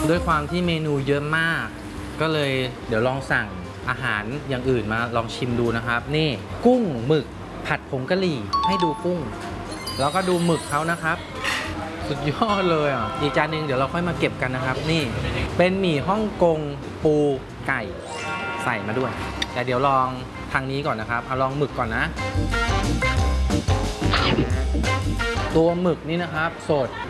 ด้วยความที่เมนูเยอะมากก็เลยเดี๋ยวลองสั่งอาหารอย่างอื่นมาลองชิมดูนะครับนี่กุ้งหมึกผัดผงกะหรี่ให้ดูกุ้งแล้วก็ดูหมึกเขานะครับสุดยอดเลยอ่ะอีกจานหนึ่งเดี๋ยวเราค่อยมาเก็บกันนะครับนี่เป็นหมี่ฮ่องกงปูไก่ใส่มาด้วยแต่เดี๋ยวลองทางนี้ก่อนนะครับเอาลองหมึกก่อนนะตัวหมึกนี่นะครับสด